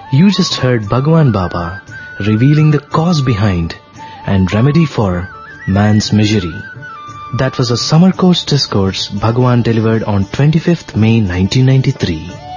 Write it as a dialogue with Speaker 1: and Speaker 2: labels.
Speaker 1: You just heard Bhagwan Baba revealing the cause behind and remedy for man's misery. That was a summer course discourse Bhagwan delivered on 25th May 1993.